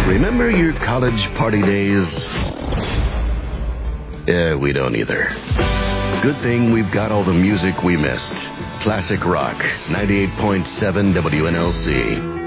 Remember your college party days? Yeah, we don't either. Good thing we've got all the music we missed. Classic Rock, 98.7 WNLC.